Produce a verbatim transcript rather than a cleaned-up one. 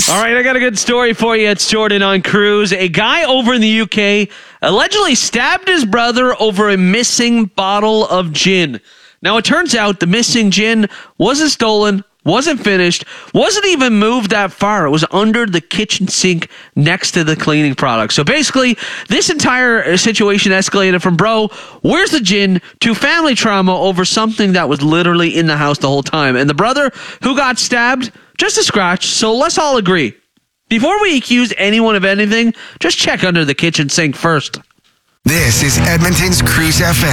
All right, I got a good story for you. It's Jordan on Cruise. A guy over in the U K allegedly stabbed his brother over a missing bottle of gin. Now, it turns out the missing gin wasn't stolen, wasn't finished, wasn't even moved that far. It was under the kitchen sink next to the cleaning product. So basically, this entire situation escalated from, bro, where's the gin, to family trauma over something that was literally in the house the whole time. And the brother who got stabbed, just a scratch, so let's all agree. Before we accuse anyone of anything, just check under the kitchen sink first. This is Edmonton's Cruise F M.